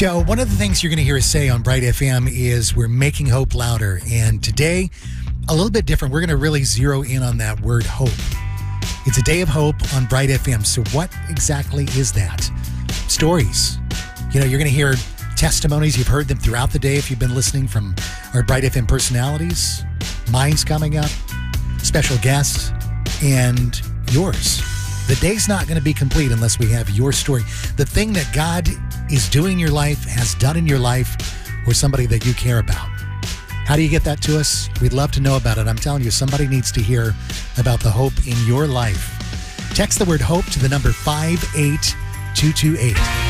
So one of the things you're going to hear us say on Bright FM is we're making hope louder. And today, a little bit different. We're going to really zero in on that word hope. It's a day of hope on Bright FM. So what exactly is that? Stories. You know, you're going to hear testimonies. You've heard them throughout the day if you've been listening from our Bright FM personalities. Mine's coming up. Special guests. And yours. The day's not going to be complete unless we have your story. The thing that God is doing in your life, has done in your life, or somebody that you care about. How do you get that to us? We'd love to know about it. I'm telling you, somebody needs to hear about the hope in your life. Text the word hope to the number 58228.